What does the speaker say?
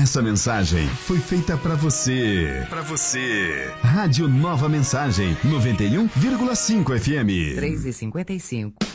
Essa mensagem foi feita pra você. Pra você. Rádio Nova Mensagem, 91,5 FM. 3h55.